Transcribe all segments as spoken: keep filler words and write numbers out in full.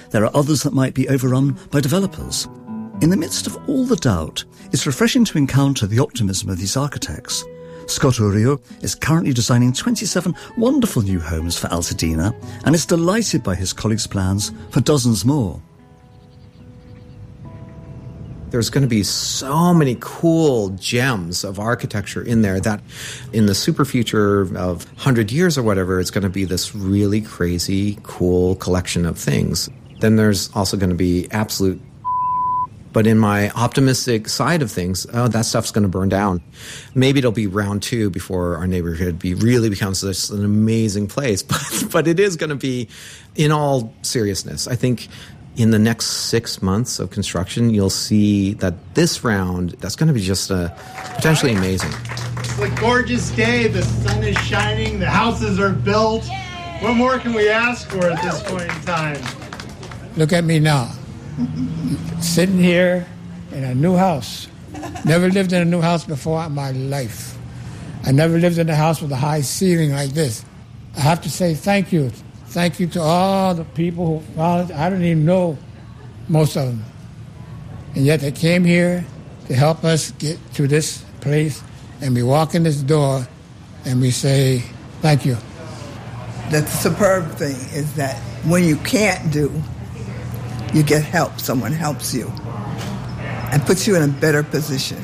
There are others that might be overrun by developers. In the midst of all the doubt, it's refreshing to encounter the optimism of these architects. Scott Urio is currently designing twenty-seven wonderful new homes for Altadena and is delighted by his colleagues' plans for dozens more. There's going to be so many cool gems of architecture in there that in the super future of one hundred years or whatever, it's going to be this really crazy, cool collection of things. Then there's also going to be absolute. But in my optimistic side of things, oh, that stuff's going to burn down. Maybe it'll be round two before our neighborhood be really becomes this an amazing place. But, but it is going to be, in all seriousness, I think in the next six months of construction, you'll see that this round, that's going to be just uh, potentially amazing. It's a gorgeous day. The sun is shining. The houses are built. What more can we ask for at this point in time? Look at me now. Sitting here in a new house. Never lived in a new house before in my life. I never lived in a house with a high ceiling like this. I have to say thank you. Thank you to all the people who volunteered. I didn't even know most of them. And yet they came here to help us get to this place, and we walk in this door and we say thank you. The superb thing is that when you can't do, you get help. Someone helps you and puts you in a better position.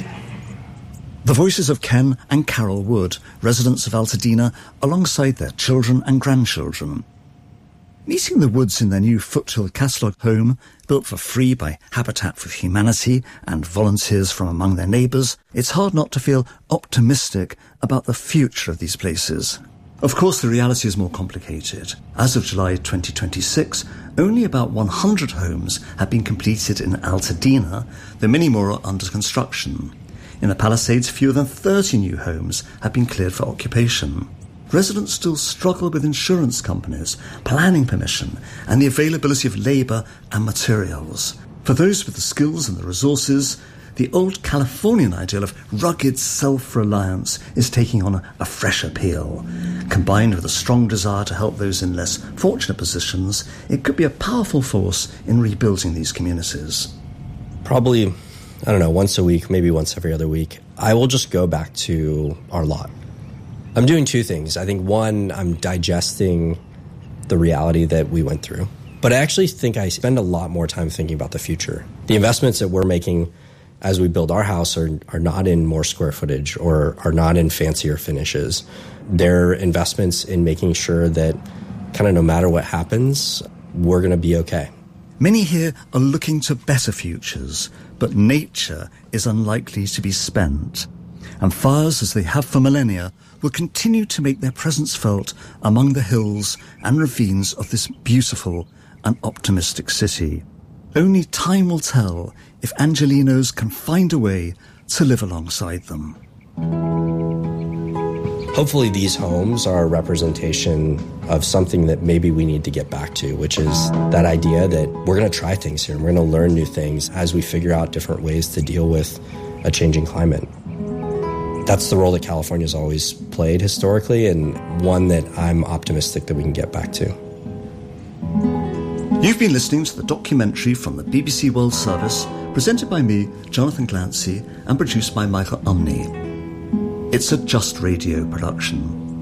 The voices of Ken and Carol Wood, residents of Altadena, alongside their children and grandchildren. Meeting the Woods in their new Foothill Castlog home, built for free by Habitat for Humanity and volunteers from among their neighbours, it's hard not to feel optimistic about the future of these places. Of course, the reality is more complicated. As of July twenty twenty-six, only about one hundred homes have been completed in Altadena, though many more are under construction. In the Palisades, fewer than thirty new homes have been cleared for occupation. Residents still struggle with insurance companies, planning permission, and the availability of labour and materials. For those with the skills and the resources, the old Californian ideal of rugged self-reliance is taking on a, a fresh appeal. Combined with a strong desire to help those in less fortunate positions, it could be a powerful force in rebuilding these communities. Probably, I don't know, once a week, maybe once every other week, I will just go back to our lot. I'm doing two things. I think, one, I'm digesting the reality that we went through. But I actually think I spend a lot more time thinking about the future. The investments that we're making as we build our house are, are not in more square footage or are not in fancier finishes. They're investments in making sure that kind of no matter what happens, we're going to be okay. Many here are looking to better futures, but nature is unlikely to be spent. And fires, as they have for millennia, will continue to make their presence felt among the hills and ravines of this beautiful and optimistic city. Only time will tell if Angelenos can find a way to live alongside them. Hopefully these homes are a representation of something that maybe we need to get back to, which is that idea that we're going to try things here and we're going to learn new things as we figure out different ways to deal with a changing climate. That's the role that California's always played historically, and one that I'm optimistic that we can get back to. You've been listening to the documentary from the B B C World Service, presented by me, Jonathan Glancy, and produced by Michael Umney. It's a Just Radio production.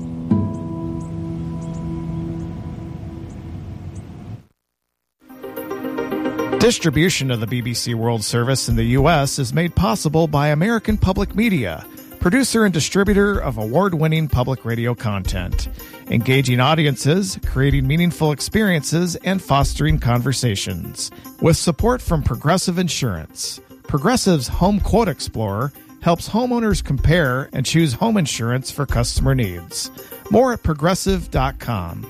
Distribution of the B B C World Service in the U S is made possible by American Public Media, producer and distributor of award-winning public radio content, engaging audiences, creating meaningful experiences, and fostering conversations. With support from Progressive Insurance. Progressive's Home Quote Explorer helps homeowners compare and choose home insurance for customer needs. More at progressive dot com.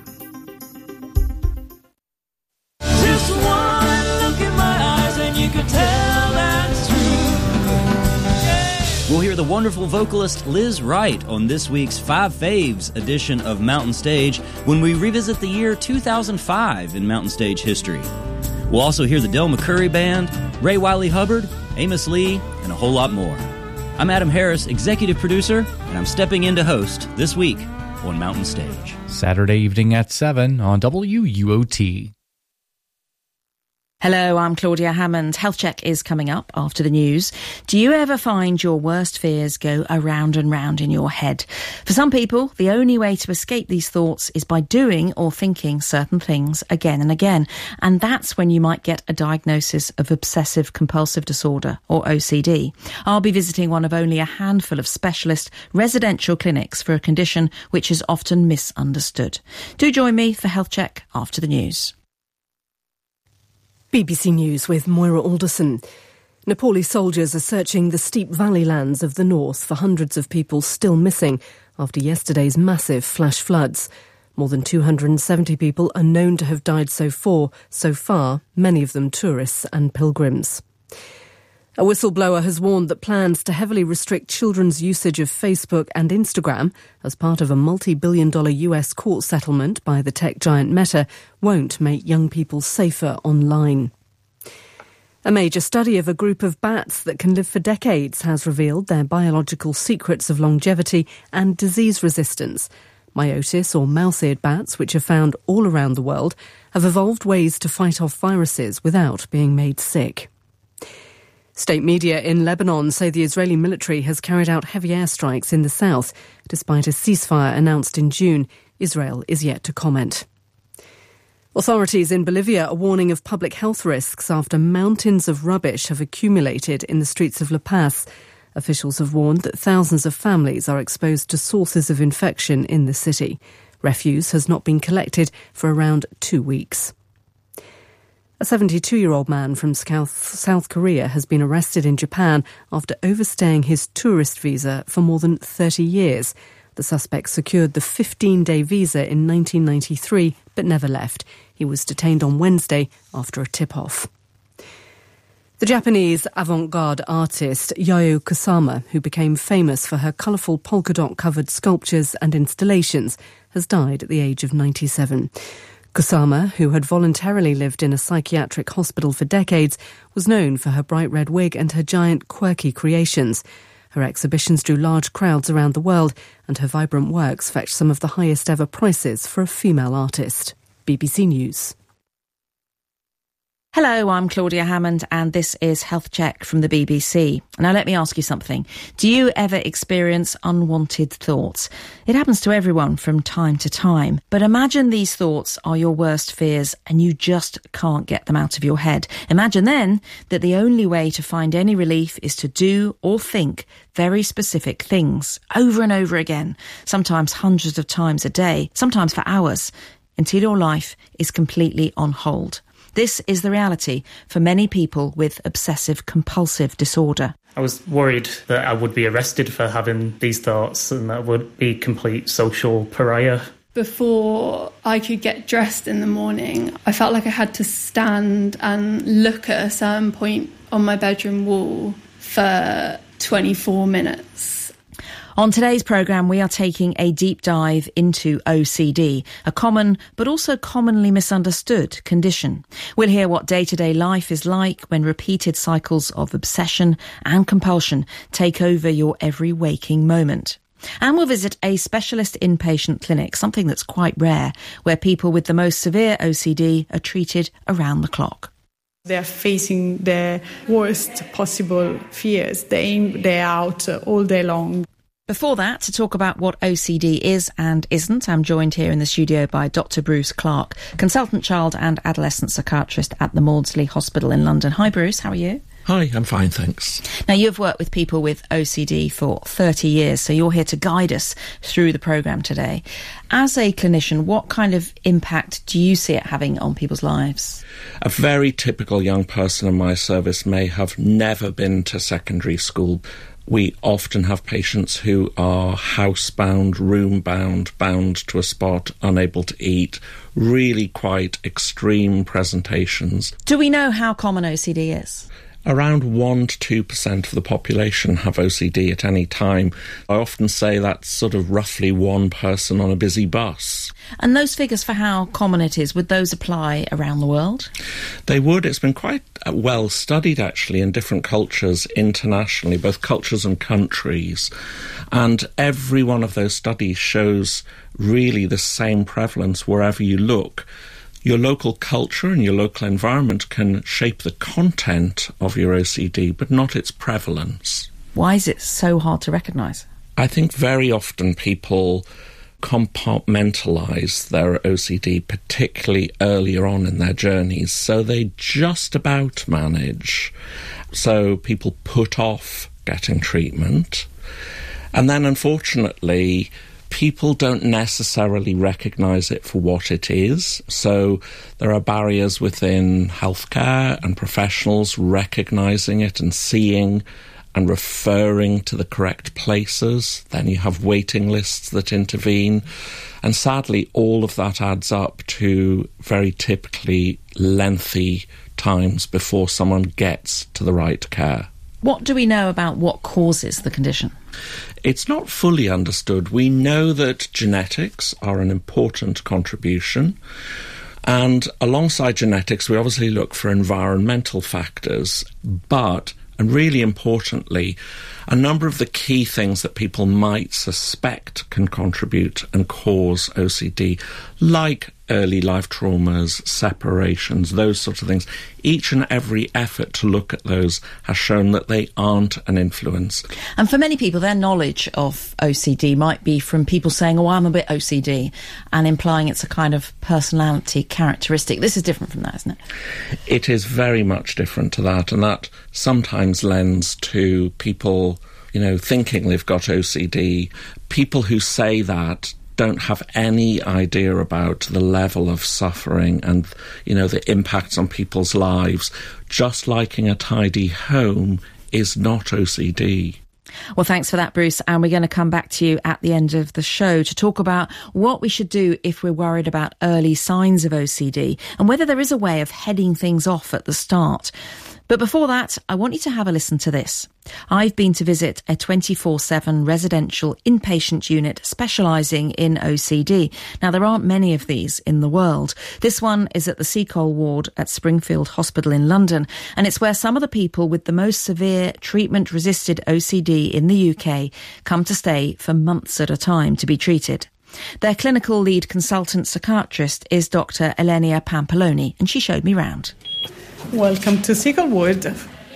Just one look in my eyes and you can tell that's true. We'll hear the wonderful vocalist Liz Wright on this week's Five Faves edition of Mountain Stage when we revisit the year two thousand five in Mountain Stage history. We'll also hear the Del McCoury Band, Ray Wiley Hubbard, Amos Lee, and a whole lot more. I'm Adam Harris, executive producer, and I'm stepping in to host this week on Mountain Stage. Saturday evening at seven on W U O T. Hello, I'm Claudia Hammond. Health Check is coming up after the news. Do you ever find your worst fears go around and round in your head? For some people, the only way to escape these thoughts is by doing or thinking certain things again and again. And that's when you might get a diagnosis of obsessive compulsive disorder, or O C D. I'll be visiting one of only a handful of specialist residential clinics for a condition which is often misunderstood. Do join me for Health Check after the news. B B C News with Moira Alderson. Nepali soldiers are searching the steep valley lands of the north for hundreds of people still missing after yesterday's massive flash floods. More than two hundred seventy people are known to have died so far, so far, many of them tourists and pilgrims. A whistleblower has warned that plans to heavily restrict children's usage of Facebook and Instagram as part of a multi-billion dollar U S court settlement by the tech giant Meta won't make young people safer online. A major study of a group of bats that can live for decades has revealed their biological secrets of longevity and disease resistance. Myotis, or mouse-eared bats, which are found all around the world, have evolved ways to fight off viruses without being made sick. State media in Lebanon say the Israeli military has carried out heavy airstrikes in the south. Despite a ceasefire announced in June, Israel is yet to comment. Authorities in Bolivia are warning of public health risks after mountains of rubbish have accumulated in the streets of La Paz. Officials have warned that thousands of families are exposed to sources of infection in the city. Refuse has not been collected for around two weeks. A seventy-two-year-old man from South Korea has been arrested in Japan after overstaying his tourist visa for more than thirty years. The suspect secured the fifteen-day visa in nineteen ninety-three but never left. He was detained on Wednesday after a tip-off. The Japanese avant-garde artist Yayoi Kusama, who became famous for her colourful polka-dot-covered sculptures and installations, has died at the age of ninety-seven. Kusama, who had voluntarily lived in a psychiatric hospital for decades, was known for her bright red wig and her giant, quirky creations. Her exhibitions drew large crowds around the world, and her vibrant works fetched some of the highest ever prices for a female artist. B B C News. Hello, I'm Claudia Hammond and this is Health Check from the B B C. Now let me ask you something. Do you ever experience unwanted thoughts? It happens to everyone from time to time. But imagine these thoughts are your worst fears and you just can't get them out of your head. Imagine then that the only way to find any relief is to do or think very specific things over and over again, sometimes hundreds of times a day, sometimes for hours, until your life is completely on hold. This is the reality for many people with obsessive compulsive disorder. I was worried that I would be arrested for having these thoughts and that I would be complete social pariah. Before I could get dressed in the morning, I felt like I had to stand and look at a certain point on my bedroom wall for twenty-four minutes. On today's programme, we are taking a deep dive into O C D, a common but also commonly misunderstood condition. We'll hear what day-to-day life is like when repeated cycles of obsession and compulsion take over your every waking moment. And we'll visit a specialist inpatient clinic, something that's quite rare, where people with the most severe O C D are treated around the clock. They're facing their worst possible fears, day in, day out, uh, all day long. Before that, to talk about what O C D is and isn't, I'm joined here in the studio by Doctor Bruce Clark, consultant child and adolescent psychiatrist at the Maudsley Hospital in London. Hi, Bruce. How are you? Hi, I'm fine, thanks. Now, you've worked with people with O C D for thirty years, so you're here to guide us through the programme today. As a clinician, what kind of impact do you see it having on people's lives? A very typical young person in my service may have never been to secondary school. We often have patients who are housebound, room-bound, bound to a spot, unable to eat, really quite extreme presentations. Do we know how common O C D is? Around one to two percent of the population have O C D at any time. I often say that's sort of roughly one person on a busy bus. And those figures for how common it is, would those apply around the world? They would. It's been quite well studied, actually, in different cultures internationally, both cultures and countries. And every one of those studies shows really the same prevalence wherever you look. Your local culture and your local environment can shape the content of your O C D, but not its prevalence. Why is it so hard to recognise? I think very often people compartmentalise their O C D, particularly earlier on in their journeys, so they just about manage. So people put off getting treatment. And then, unfortunately, people don't necessarily recognise it for what it is. So there are barriers within healthcare and professionals recognising it and seeing and referring to the correct places. Then you have waiting lists that intervene. And sadly, all of that adds up to very typically lengthy times before someone gets to the right care. What do we know about what causes the condition? It's not fully understood. We know that genetics are an important contribution. And alongside genetics, we obviously look for environmental factors, but, and really importantly, a number of the key things that people might suspect can contribute and cause O C D, like early life traumas, separations, those sorts of things. Each and every effort to look at those has shown that they aren't an influence. And for many people, their knowledge of O C D might be from people saying, oh, I'm a bit O C D, and implying it's a kind of personality characteristic. This is different from that, isn't it? It is very much different to that, and that sometimes lends to people, you know, thinking they've got O C D. People who say that don't have any idea about the level of suffering and, you know, the impacts on people's lives. Just liking a tidy home is not O C D. Well, thanks for that, Bruce. And we're going to come back to you at the end of the show to talk about what we should do if we're worried about early signs of O C D and whether there is a way of heading things off at the start. But before that, I want you to have a listen to this. I've been to visit a twenty-four seven residential inpatient unit specialising in O C D. Now, there aren't many of these in the world. This one is at the Seacole ward at Springfield Hospital in London, and it's where some of the people with the most severe treatment-resisted O C D in the U K come to stay for months at a time to be treated. Their clinical lead consultant psychiatrist is Doctor Elenia Pampaloni, and she showed me round. Welcome to Seacole Ward.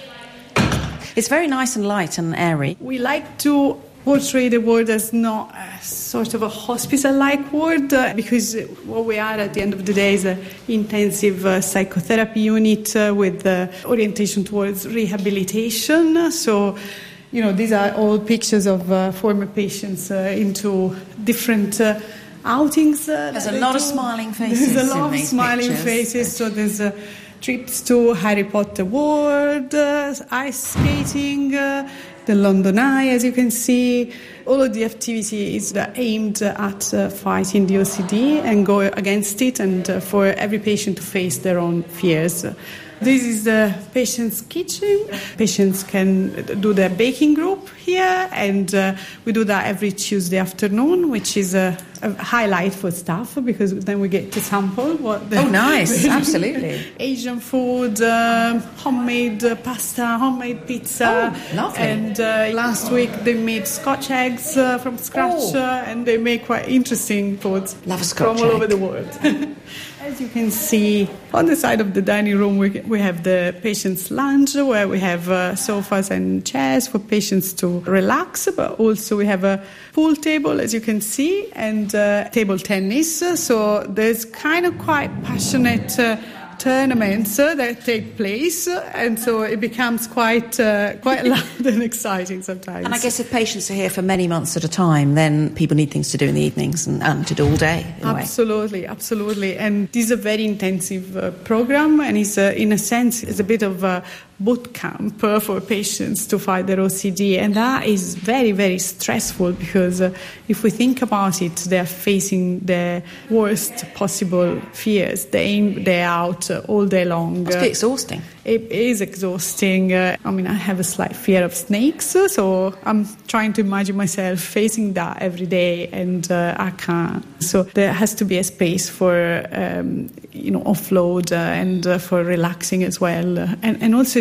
It's very nice and light and airy. We like to portray the ward as not a sort of a hospital-like ward uh, because what we are at the end of the day is an intensive uh, psychotherapy unit uh, with uh, orientation towards rehabilitation. So, you know, these are all pictures of uh, former patients uh, into different uh, outings. Uh, there's a lot do. of smiling faces. There's a lot in of smiling pictures. faces. So there's a trips to Harry Potter World, uh, ice skating, uh, the London Eye, as you can see. All of the activity is uh, aimed at uh, fighting the O C D and go against it, and uh, for every patient to face their own fears. This is the patient's kitchen. Patients can do their baking group here, and uh, we do that every Tuesday afternoon, which is a, a highlight for staff because then we get to sample what the oh, nice, absolutely Asian food, um, homemade uh, pasta, homemade pizza. Oh, lovely. And uh, last week they made Scotch eggs uh, from scratch, oh. uh, and they make quite interesting foods Love a Scotch from all egg. over the world. As you can see, on the side of the dining room, we, we have the patient's lounge, where we have uh, sofas and chairs for patients to relax, but also we have a pool table, as you can see, and uh, table tennis. So there's kind of quite passionate uh, tournaments uh, that take place, uh, and so it becomes quite uh, quite loud and exciting sometimes. And I guess if patients are here for many months at a time, then people need things to do in the evenings and, and to do all day. In Absolutely, a way. absolutely. And this is a very intensive uh, program, and it's uh, in a sense it's a bit of a boot camp uh, for patients to fight their O C D, and that is very, very stressful because uh, if we think about it, they are facing the worst possible fears day in, day out, uh, all day long. Must be exhausting. It is exhausting. Uh, I mean, I have a slight fear of snakes, uh, so I'm trying to imagine myself facing that every day, and uh, I can't. So there has to be a space for, um, you know, offload uh, and uh, for relaxing as well. Uh, and, and also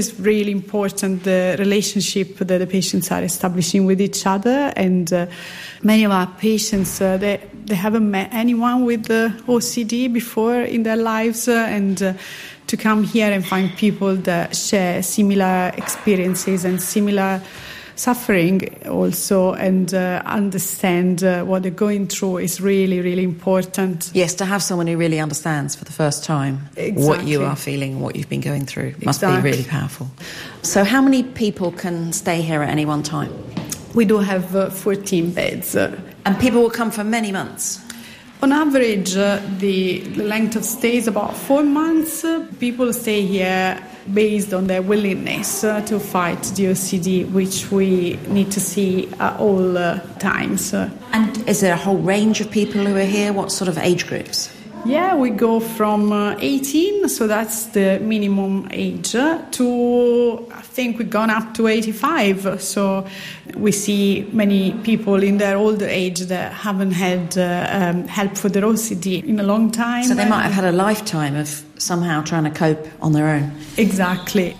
is really important, the relationship that the patients are establishing with each other. And uh, many of our patients, uh, they, they haven't met anyone with uh, O C D before in their lives. Uh, and uh, to come here and find people that share similar experiences and similar suffering also, and uh, understand uh, what they're going through is really, really important. Yes, to have someone who really understands for the first time Exactly. what you are feeling, what you've been going through, must Exactly. be really powerful. So how many people can stay here at any one time? We do have uh, fourteen beds. Uh, and people will come for many months? On average, uh, the length of stay is about four months. Uh, people stay here based on their willingness uh, to fight the O C D, which we need to see at all uh, times. Uh, and is there a whole range of people who are here? What sort of age groups? Yeah, we go from uh, eighteen, so that's the minimum age, uh, to I think we've gone up to eighty-five. So we see many people in their older age that haven't had uh, um, help for their O C D in a long time. So they might have had a lifetime of somehow trying to cope on their own. Exactly.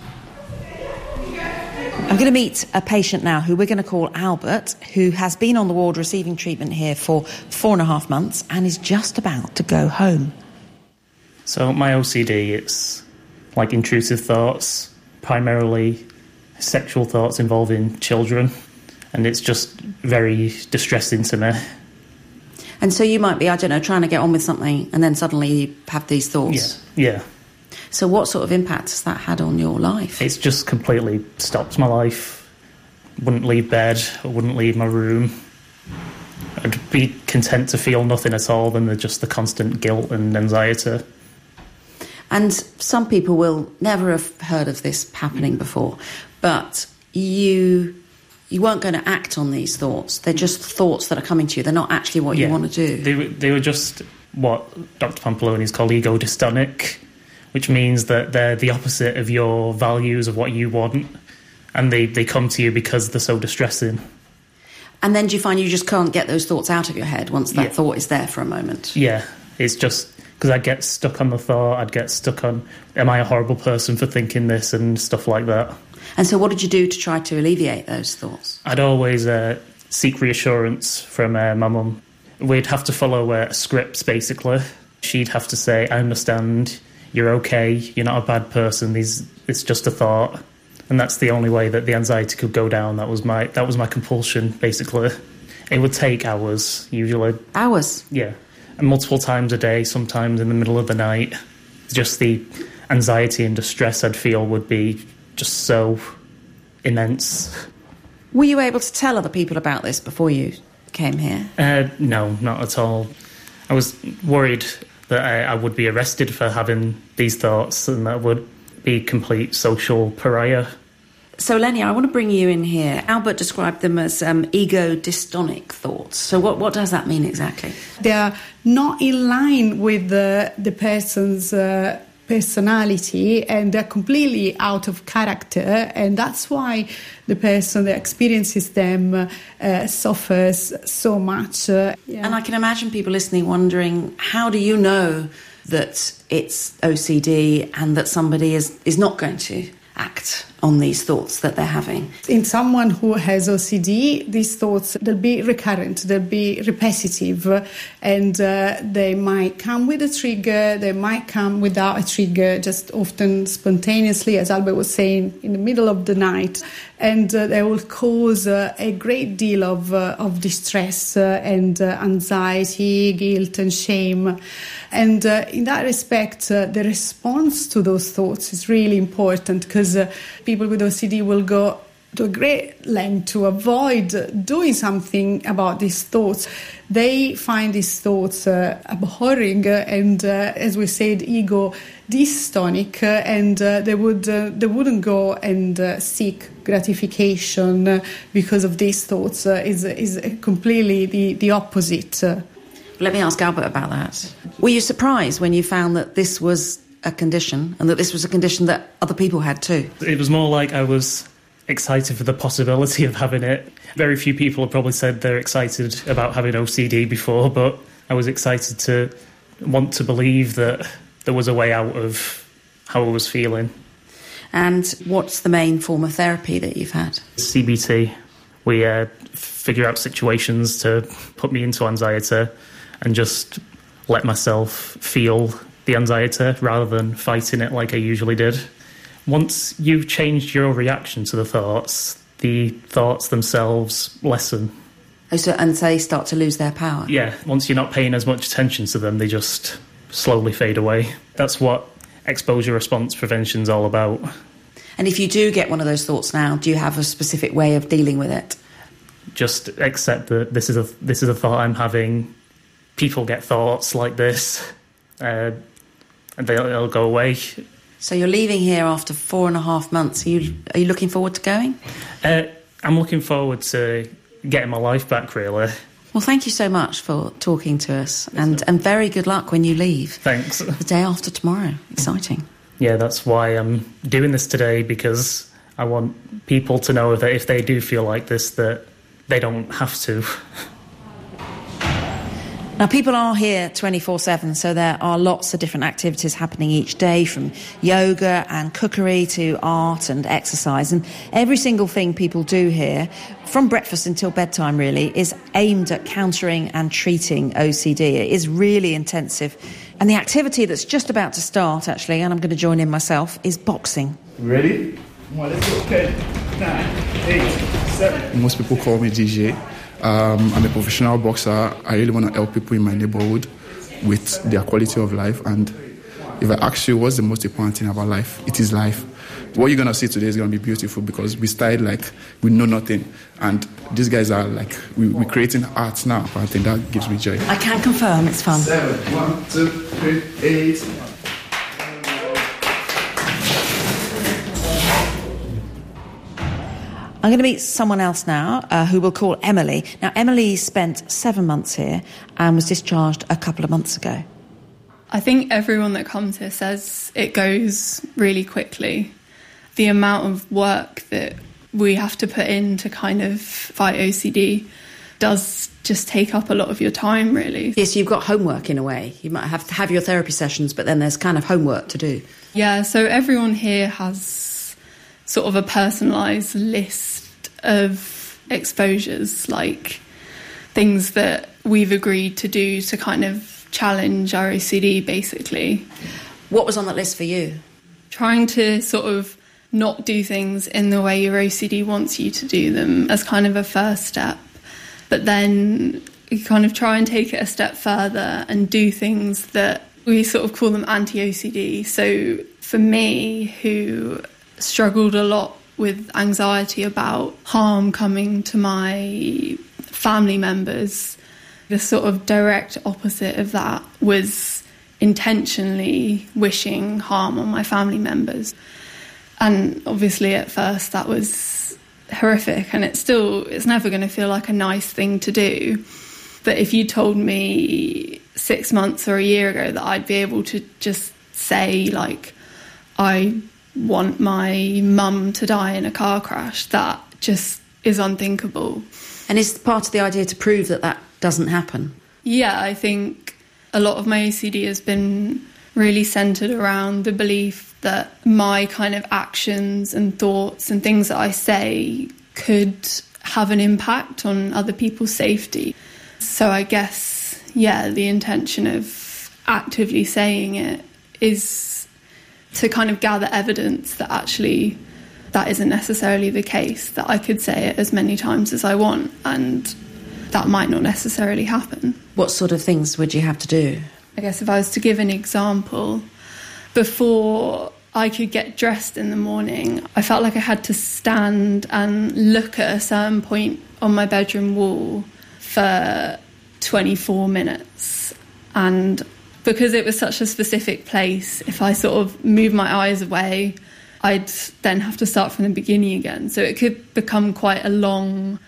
I'm going to meet a patient now who we're going to call Albert, who has been on the ward receiving treatment here for four and a half months and is just about to go home. So my O C D, it's like intrusive thoughts, primarily sexual thoughts involving children, and it's just very distressing to me. And so you might be, I don't know, trying to get on with something and then suddenly you have these thoughts. Yeah, yeah. So what sort of impact has that had on your life? It's just completely stopped my life. Wouldn't leave bed, I wouldn't leave my room. I'd be content to feel nothing at all than the, just the constant guilt and anxiety. And some people will never have heard of this happening before, but you you weren't going to act on these thoughts. They're just thoughts that are coming to you. They're not actually what Yeah, you want to do. They were, they were just what Doctor Pampaloni's called ego dystonic, which means that they're the opposite of your values, of what you want, and they, they come to you because they're so distressing. And then do you find you just can't get those thoughts out of your head once that Yeah. thought is there for a moment? Yeah, it's just because I'd get stuck on the thought, I'd get stuck on, am I a horrible person for thinking this and stuff like that. And so what did you do to try to alleviate those thoughts? I'd always uh, seek reassurance from uh, my mum. We'd have to follow uh, scripts, basically. She'd have to say, I understand, you're okay, you're not a bad person, these, it's just a thought. And that's the only way that the anxiety could go down. That was my that was my compulsion, basically. It would take hours, usually. Hours? Yeah. And multiple times a day, sometimes in the middle of the night. Just the anxiety and distress I'd feel would be just so immense. Were you able to tell other people about this before you came here? Uh, no, not at all. I was worried that I, I would be arrested for having these thoughts and that I would be complete social pariah. So, Lenny, I want to bring you in here. Albert described them as um, ego dystonic thoughts. So what, what does that mean exactly? They are not in line with the, the person's uh, personality, and they're completely out of character, and that's why the person that experiences them uh, suffers so much. Uh, yeah. And I can imagine people listening wondering, how do you know that it's O C D and that somebody is, is not going to act on these thoughts that they're having? In someone who has O C D, these thoughts, they'll be recurrent, they'll be repetitive, and uh, they might come with a trigger, they might come without a trigger, just often spontaneously, as Albert was saying, in the middle of the night, and uh, they will cause uh, a great deal of, uh, of distress uh, and uh, anxiety, guilt and shame. And uh, in that respect, uh, the response to those thoughts is really important, because uh, people with O C D will go to a great length to avoid doing something about these thoughts. They find these thoughts uh, abhorring uh, and, uh, as we said, ego dystonic, uh, and uh, they would uh, they wouldn't go and uh, seek gratification uh, because of these thoughts. Uh, is is completely the the opposite. Uh, Let me ask Albert about that. Were you surprised when you found that this was a condition and that this was a condition that other people had too? It was more like I was excited for the possibility of having it. Very few people have probably said they're excited about having O C D before, but I was excited to want to believe that there was a way out of how I was feeling. And what's the main form of therapy that you've had? C B T. We uh, figure out situations to put me into anxiety and just let myself feel the anxiety rather than fighting it like I usually did. Once you've changed your reaction to the thoughts, the thoughts themselves lessen. Oh, so, and so they start to lose their power? Yeah, once you're not paying as much attention to them, they just slowly fade away. That's what exposure response prevention's all about. And if you do get one of those thoughts now, do you have a specific way of dealing with it? Just accept that this is a this is a thought I'm having. People get thoughts like this, uh, and they'll, they'll go away. So you're leaving here after four and a half months. Are you are you looking forward to going? Uh, I'm looking forward to getting my life back, really. Well, thank you so much for talking to us, and, and very good luck when you leave. Thanks. The day after tomorrow. Exciting. Yeah, that's why I'm doing this today, because I want people to know that if they do feel like this, that they don't have to. Now, people are here twenty-four seven, so there are lots of different activities happening each day, from yoga and cookery to art and exercise. And every single thing people do here, from breakfast until bedtime really, is aimed at countering and treating O C D. It is really intensive. And the activity that's just about to start, actually, and I'm going to join in myself, is boxing. Ready? One, let's go. ten, nine, eight, seven. Most people call me D J. Um, I'm a professional boxer. I really want to help people in my neighborhood with their quality of life. And if I ask you what's the most important thing about life, it is life. What you're going to see today is going to be beautiful, because we started like we know nothing. And these guys are like, we, we're creating art now. I think that gives me joy. I can confirm it's fun. Seven, one, two, three, eight. I'm going to meet someone else now, uh, who we'll call Emily. Now, Emily spent seven months here and was discharged a couple of months ago. I think everyone that comes here says it goes really quickly. The amount of work that we have to put in to kind of fight O C D does just take up a lot of your time, really. Yes, you've got homework in a way. You might have to have your therapy sessions, but then there's kind of homework to do. Yeah, so everyone here has sort of a personalised list of exposures, like things that we've agreed to do to kind of challenge our O C D, basically. What was on that list for you? Trying to sort of not do things in the way your O C D wants you to do them as kind of a first step. But then you kind of try and take it a step further and do things that we sort of call them anti-O C D. So for me, who struggled a lot with anxiety about harm coming to my family members, the sort of direct opposite of that was intentionally wishing harm on my family members. And obviously at first that was horrific, and it's still, it's never going to feel like a nice thing to do. But if you told me six months or a year ago that I'd be able to just say, like, I want my mum to die in a car crash, that just is unthinkable. And is part of the idea to prove that that doesn't happen? Yeah, I think a lot of my O C D has been really centred around the belief that my kind of actions and thoughts and things that I say could have an impact on other people's safety. So I guess, yeah, the intention of actively saying it is to kind of gather evidence that actually that isn't necessarily the case, that I could say it as many times as I want, and that might not necessarily happen. What sort of things would you have to do? I guess if I was to give an example, before I could get dressed in the morning, I felt like I had to stand and look at a certain point on my bedroom wall for twenty-four minutes. And because it was such a specific place, if I sort of moved my eyes away, I'd then have to start from the beginning again. So it could become quite a long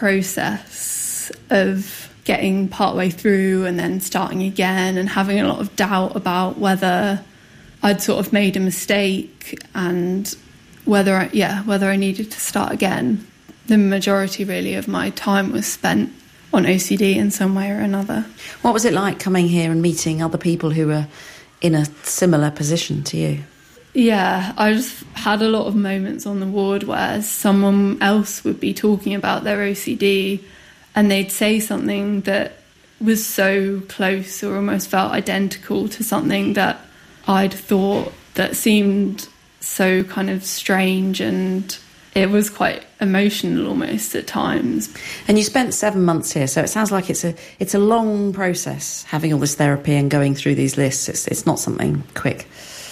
process of getting partway through and then starting again and having a lot of doubt about whether I'd sort of made a mistake and whether I, yeah, whether I needed to start again. The majority really of my time was spent on O C D in some way or another. What was it like coming here and meeting other people who were in a similar position to you? Yeah, I just had a lot of moments on the ward where someone else would be talking about their O C D and they'd say something that was so close or almost felt identical to something that I'd thought that seemed so kind of strange, and it was quite emotional almost at times. And you spent seven months here, so it sounds like it's a it's a long process, having all this therapy and going through these lists. It's, it's not something quick.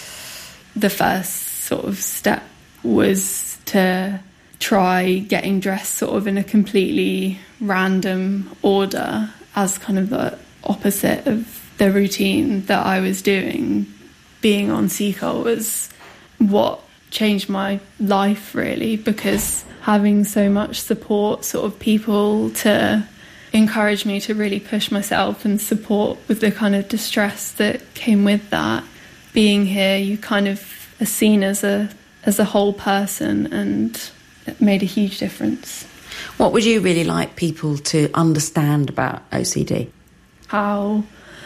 The first sort of step was to try getting dressed sort of in a completely random order as kind of the opposite of the routine that I was doing. Being on Seacole was what changed my life, really, because having so much support, sort of people to encourage me to really push myself and support with the kind of distress that came with that. Being here, you kind of are seen as a as a whole person, and it made a huge difference. What would you really like people to understand about O C D? How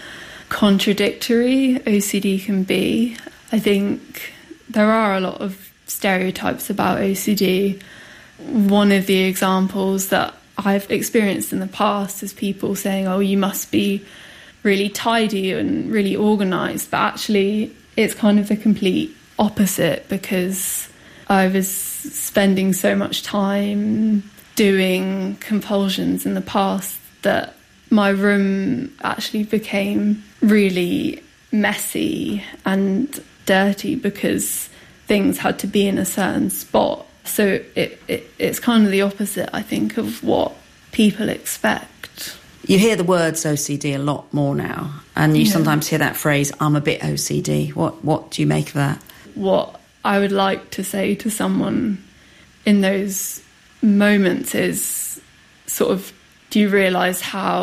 contradictory O C D can be. I think there are a lot of stereotypes about O C D. One of the examples that I've experienced in the past is people saying, oh, you must be really tidy and really organised, but actually it's kind of the complete opposite, because I was spending so much time doing compulsions in the past that my room actually became really messy and dirty because things had to be in a certain spot. So it, it it's kind of the opposite, I think, of what people expect. You hear the words O C D a lot more now, and you Yeah. sometimes hear that phrase, I'm a bit O C D. What what do you make of that? What I would like to say to someone in those moments is sort of, do you realise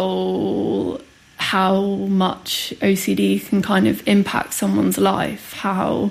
how how much O C D can kind of impact someone's life, how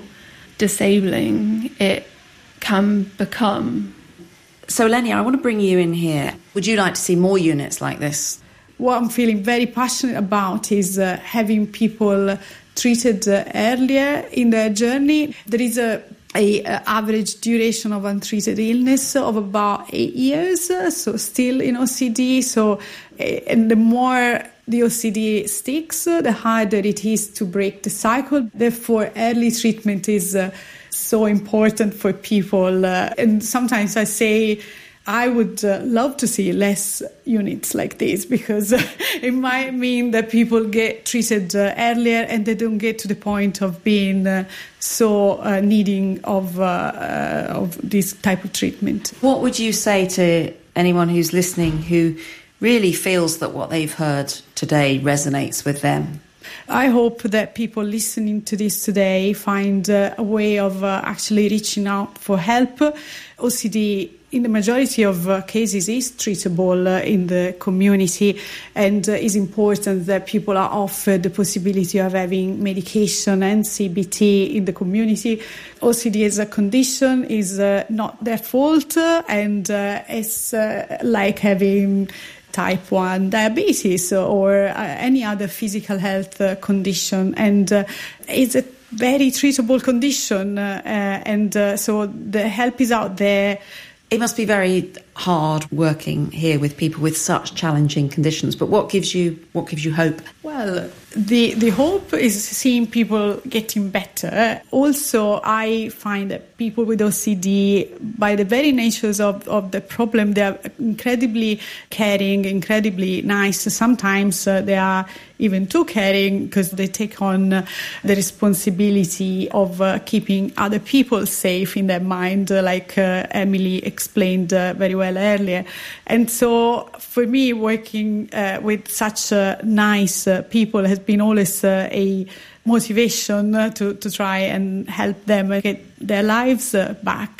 disabling it can become? So, Elenia, I want to bring you in here. Would you like to see more units like this? What I'm feeling very passionate about is uh, having people treated uh, earlier in their journey. There is a, a, a average duration of untreated illness of about eight years, uh, so still in O C D. So, uh, and the more the O C D sticks, uh, the harder it is to break the cycle. Therefore, early treatment is uh, so important for people. Uh, and sometimes I say, I would uh, love to see less units like this, because uh, it might mean that people get treated uh, earlier and they don't get to the point of being uh, so uh, needing of, uh, uh, of this type of treatment. What would you say to anyone who's listening who really feels that what they've heard today resonates with them? I hope that people listening to this today find uh, a way of uh, actually reaching out for help. O C D, in the majority of uh, cases, is treatable uh, in the community, and uh, it's important that people are offered the possibility of having medication and C B T in the community. O C D as a condition is uh, not their fault, uh, and uh, it's uh, like having type one diabetes or uh, any other physical health uh, condition, and uh, it's a very treatable condition, uh, uh, and uh, so the help is out there. It must be very hard working here with people with such challenging conditions, but what gives you what gives you hope? Well, the the hope is seeing people getting better. Also, I find that people with O C D, by the very natures of, of the problem, they are incredibly caring, incredibly nice. Sometimes uh, they are even too caring, because they take on uh, the responsibility of uh, keeping other people safe in their mind, uh, like uh, Emily explained uh, very well earlier. And so for me, working uh, with such uh, nice uh, people has been always uh, a motivation uh, to, to try and help them get their lives uh, back.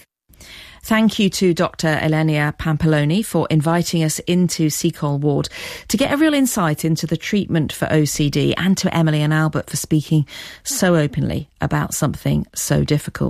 Thank you to Doctor Elenia Pampaloni for inviting us into Seacole Ward to get a real insight into the treatment for O C D, and to Emily and Albert for speaking so openly about something so difficult.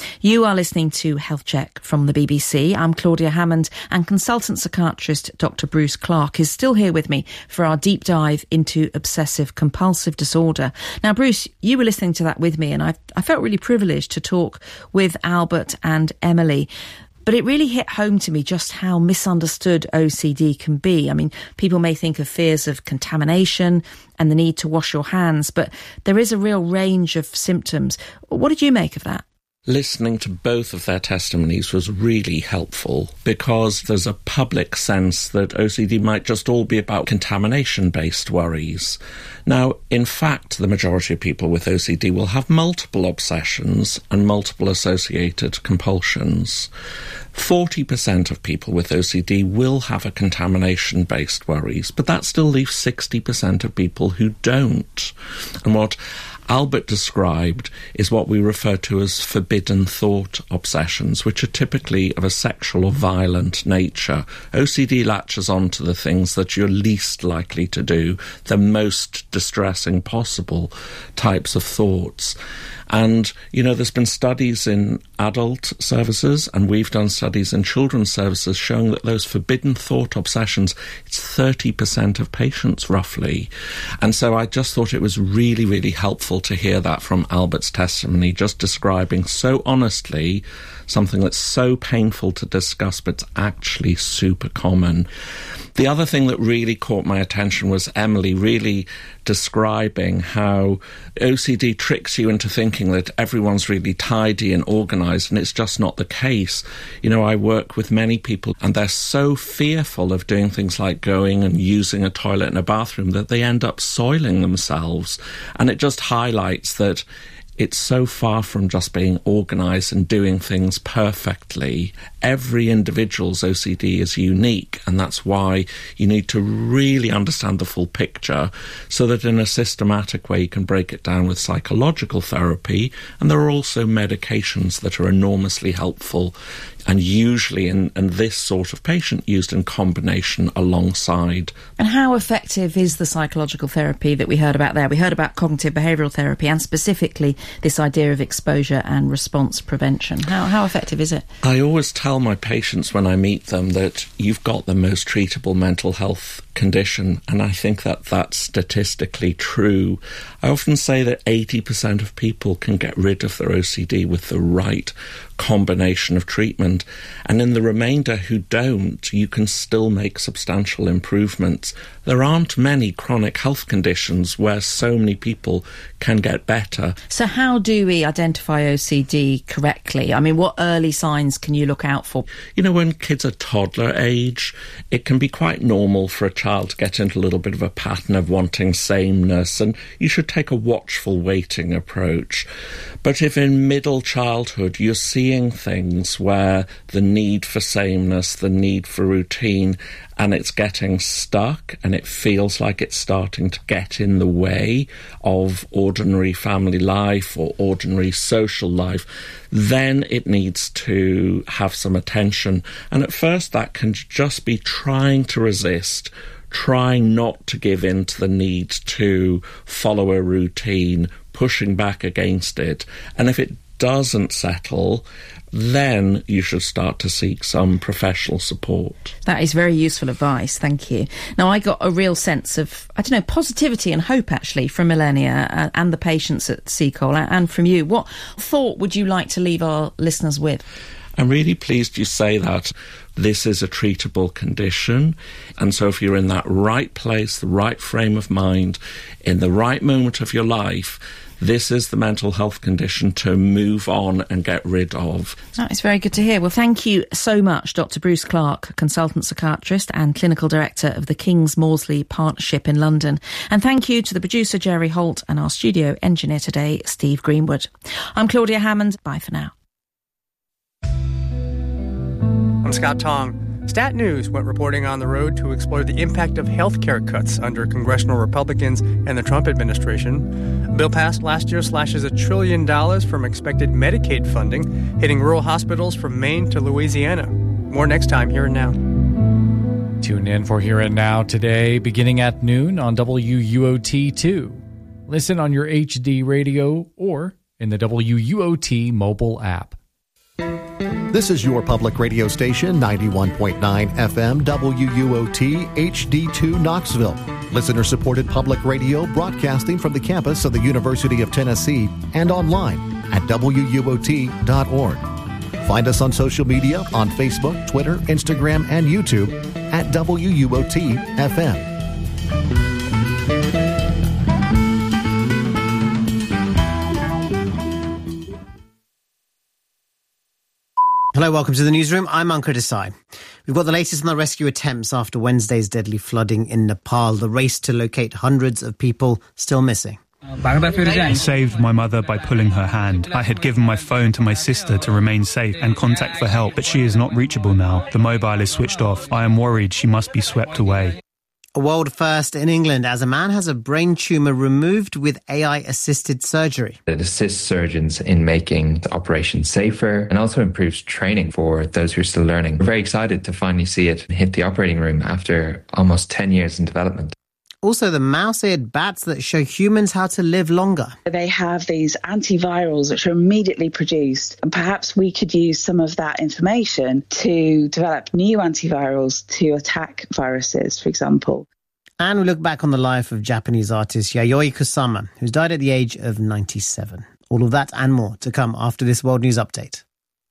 You are listening to Health Check from the B B C. I'm Claudia Hammond, and consultant psychiatrist Doctor Bruce Clark is still here with me for our deep dive into obsessive compulsive disorder. Now, Bruce, you were listening to that with me, and I, I felt really privileged to talk with Albert and Emily. But it really hit home to me just how misunderstood O C D can be. I mean, people may think of fears of contamination and the need to wash your hands, but there is a real range of symptoms. What did you make of that? Listening to both of their testimonies was really helpful because there's a public sense that O C D might just all be about contamination-based worries. Now, in fact, the majority of people with O C D will have multiple obsessions and multiple associated compulsions. forty percent of people with O C D will have a contamination-based worries, but that still leaves sixty percent of people who don't. And what Albert described is what we refer to as forbidden thought obsessions, which are typically of a sexual or violent nature. O C D latches on to the things that you're least likely to do, the most distressing possible types of thoughts. And, you know, there's been studies in adult services, and we've done studies in children's services showing that those forbidden thought obsessions, it's thirty percent of patients, roughly. And so I just thought it was really, really helpful to hear that from Albert's testimony, just describing so honestly something that's so painful to discuss, but it's actually super common. The other thing that really caught my attention was Emily really describing how O C D tricks you into thinking that everyone's really tidy and organised, and it's just not the case. You know, I work with many people and they're so fearful of doing things like going and using a toilet and a bathroom that they end up soiling themselves. And it just highlights that it's so far from just being organised and doing things perfectly. Every individual's O C D is unique, and that's why you need to really understand the full picture so that in a systematic way you can break it down with psychological therapy. And there are also medications that are enormously helpful, and usually in, in this sort of patient used in combination alongside. And how effective is the psychological therapy that we heard about there? We heard about cognitive behavioural therapy and specifically this idea of exposure and response prevention. How, how effective is it? I always tell my patients when I meet them that you've got the most treatable mental health condition, and I think that that's statistically true. I often say that eighty percent of people can get rid of their O C D with the right combination of treatment, and in the remainder who don't, you can still make substantial improvements. There aren't many chronic health conditions where so many people can get better. So how do we identify O C D correctly? I mean, what early signs can you look out for? You know, when kids are toddler age, it can be quite normal for a child to get into a little bit of a pattern of wanting sameness, and you should take a watchful waiting approach. But if in middle childhood you're seeing things where the need for sameness, the need for routine, and it's getting stuck and it feels like it's starting to get in the way of ordinary family life or ordinary social life, then it needs to have some attention. And at first that can just be trying to resist, trying not to give in to the need to follow a routine, pushing back against it. And if it doesn't settle, then you should start to seek some professional support. That is very useful advice, thank you. Now, I got a real sense of, I don't know, positivity and hope, actually, from Millennia uh, and the patients at C C O L and from you. What thought would you like to leave our listeners with? I'm really pleased you say that. This is a treatable condition, and so if you're in that right place, the right frame of mind, in the right moment of your life, this is the mental health condition to move on and get rid of. That is very good to hear. Well, thank you so much, Doctor Bruce Clark, consultant psychiatrist and clinical director of the King's Maudsley Partnership in London. And thank you to the producer, Jerry Holt, and our studio engineer today, Steve Greenwood. I'm Claudia Hammond. Bye for now. I'm Scott Tong. Stat News went reporting on the road to explore the impact of healthcare cuts under congressional Republicans and the Trump administration. A bill passed last year slashes a trillion dollars from expected Medicaid funding, hitting rural hospitals from Maine to Louisiana. More next time, Here and Now. Tune in for Here and Now today, beginning at noon on W U O T two. Listen on your H D radio or in the W U O T mobile app. This is your public radio station, ninety-one point nine F M W U O T H D two Knoxville. Listener-supported public radio broadcasting from the campus of the University of Tennessee and online at W U O T dot org. Find us on social media on Facebook, Twitter, Instagram, and YouTube at W U O T F M. Hello, welcome to the newsroom. I'm Ankur Desai. We've got the latest on the rescue attempts after Wednesday's deadly flooding in Nepal. The race to locate hundreds of people still missing. I saved my mother by pulling her hand. I had given my phone to my sister to remain safe and contact for help, but she is not reachable now. The mobile is switched off. I am worried she must be swept away. A world first in England as a man has a brain tumour removed with A I-assisted surgery. It assists surgeons in making the operation safer and also improves training for those who are still learning. We're very excited to finally see it hit the operating room after almost ten years in development. Also, the mouse-eared bats that show humans how to live longer. They have these antivirals which are immediately produced, and perhaps we could use some of that information to develop new antivirals to attack viruses, for example. And we look back on the life of Japanese artist Yayoi Kusama, who's died at the age of ninety-seven. All of that and more to come after this World News Update.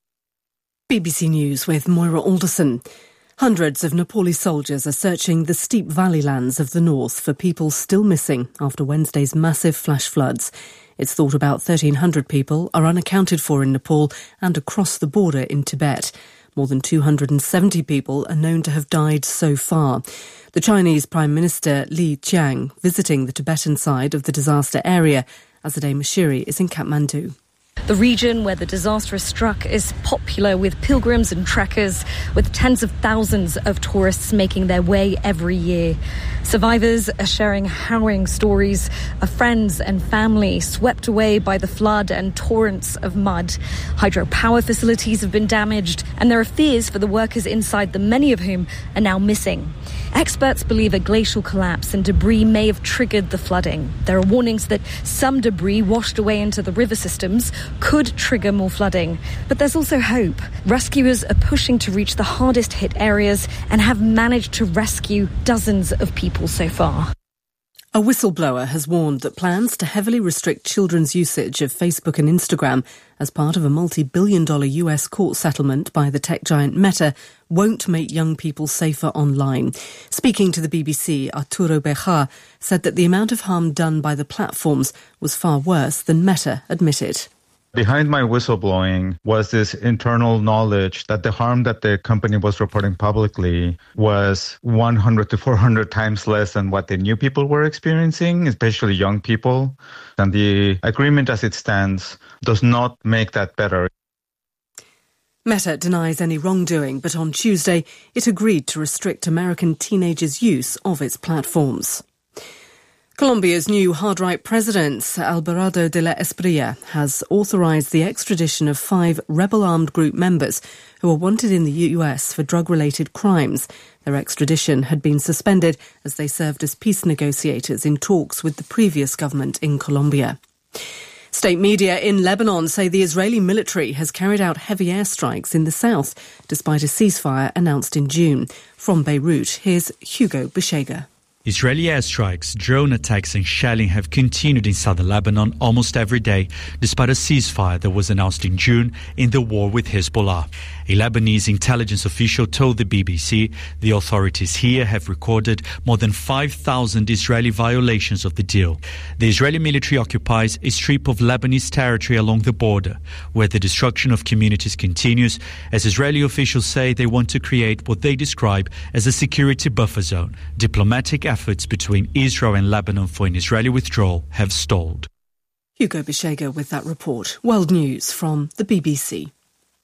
B B C News with Moira Alderson. Hundreds of Nepali soldiers are searching the steep valley lands of the north for people still missing after Wednesday's massive flash floods. It's thought about thirteen hundred people are unaccounted for in Nepal and across the border in Tibet. More than two hundred seventy people are known to have died so far. The Chinese Prime Minister Li Qiang visiting the Tibetan side of the disaster area. Azadeh Mashiri is in Kathmandu. The region where the disaster struck is popular with pilgrims and trekkers, with tens of thousands of tourists making their way every year. Survivors are sharing harrowing stories of friends and family swept away by the flood and torrents of mud. Hydropower facilities have been damaged, and there are fears for the workers inside them, many of whom are now missing. Experts believe a glacial collapse and debris may have triggered the flooding. There are warnings that some debris washed away into the river systems could trigger more flooding. But there's also hope. Rescuers are pushing to reach the hardest hit areas and have managed to rescue dozens of people so far. A whistleblower has warned that plans to heavily restrict children's usage of Facebook and Instagram as part of a multi-billion dollar U S court settlement by the tech giant Meta won't make young people safer online. Speaking to the B B C, Arturo Beja said that the amount of harm done by the platforms was far worse than Meta admitted. Behind my whistleblowing was this internal knowledge that the harm that the company was reporting publicly was one hundred to four hundred times less than what the new people were experiencing, especially young people. And the agreement as it stands does not make that better. Meta denies any wrongdoing, but on Tuesday it agreed to restrict American teenagers' use of its platforms. Colombia's new hard-right president, Alvarado de la Espriella, has authorised the extradition of five rebel-armed group members who are wanted in the U S for drug-related crimes. Their extradition had been suspended as they served as peace negotiators in talks with the previous government in Colombia. State media in Lebanon say the Israeli military has carried out heavy airstrikes in the south, despite a ceasefire announced in June. From Beirut, here's Hugo Beshega. Israeli airstrikes, drone attacks and shelling have continued in southern Lebanon almost every day, despite a ceasefire that was announced in June in the war with Hezbollah. A Lebanese intelligence official told the B B C the authorities here have recorded more than five thousand Israeli violations of the deal. The Israeli military occupies a strip of Lebanese territory along the border, where the destruction of communities continues, as Israeli officials say they want to create what they describe as a security buffer zone. Diplomatic efforts between Israel and Lebanon for an Israeli withdrawal have stalled. Hugo Beshega with that report. World News from the B B C.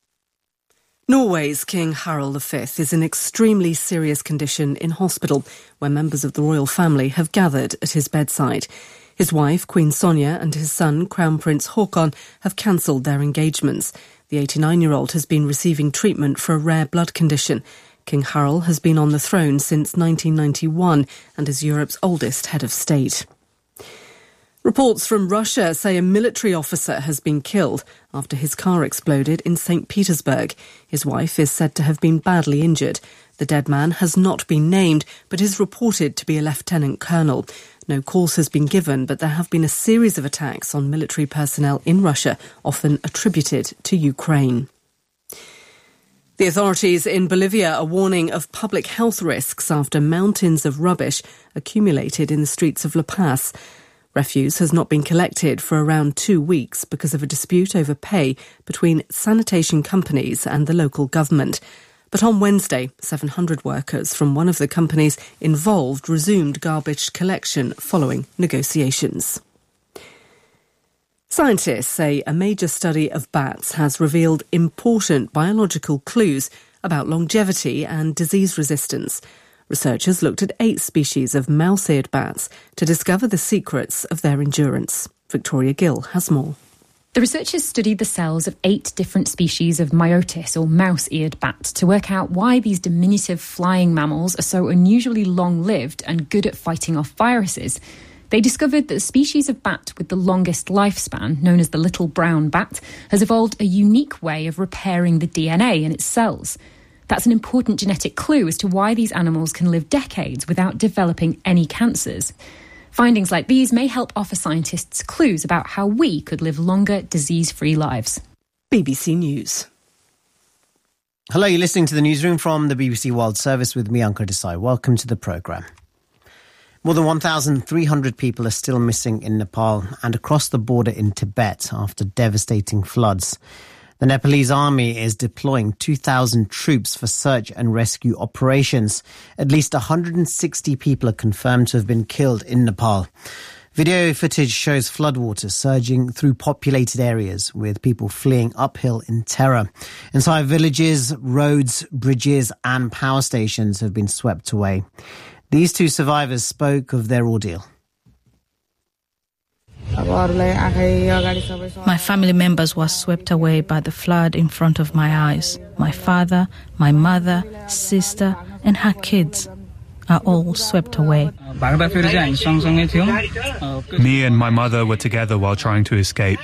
Norway's King Harald the Fifth is in extremely serious condition in hospital, where members of the royal family have gathered at his bedside. His wife, Queen Sonja, and his son, Crown Prince Haakon, have cancelled their engagements. The eighty-nine-year-old has been receiving treatment for a rare blood condition. King Harald has been on the throne since nineteen ninety-one and is Europe's oldest head of state. Reports from Russia say a military officer has been killed after his car exploded in Saint Petersburg. His wife is said to have been badly injured. The dead man has not been named, but is reported to be a lieutenant colonel. No cause has been given, but there have been a series of attacks on military personnel in Russia, often attributed to Ukraine. The authorities in Bolivia are warning of public health risks after mountains of rubbish accumulated in the streets of La Paz. Refuse has not been collected for around two weeks because of a dispute over pay between sanitation companies and the local government. But on Wednesday, seven hundred workers from one of the companies involved resumed garbage collection following negotiations. Scientists say a major study of bats has revealed important biological clues about longevity and disease resistance. Researchers looked at eight species of mouse-eared bats to discover the secrets of their endurance. Victoria Gill has more. The researchers studied the cells of eight different species of Myotis, or mouse-eared bat, to work out why these diminutive flying mammals are so unusually long-lived and good at fighting off viruses. They discovered that the species of bat with the longest lifespan, known as the little brown bat, has evolved a unique way of repairing the D N A in its cells. That's an important genetic clue as to why these animals can live decades without developing any cancers. Findings like these may help offer scientists clues about how we could live longer, disease-free lives. B B C News. Hello, you're listening to the newsroom from the B B C World Service with me, Ankur Desai. Welcome to the programme. More than one thousand three hundred people are still missing in Nepal and across the border in Tibet after devastating floods. The Nepalese army is deploying two thousand troops for search and rescue operations. At least one hundred sixty people are confirmed to have been killed in Nepal. Video footage shows floodwaters surging through populated areas with people fleeing uphill in terror. Entire villages, roads, bridges and power stations have been swept away. These two survivors spoke of their ordeal. My family members were swept away by the flood in front of my eyes. My father, my mother, sister, and her kids are all swept away. Me and my mother were together while trying to escape.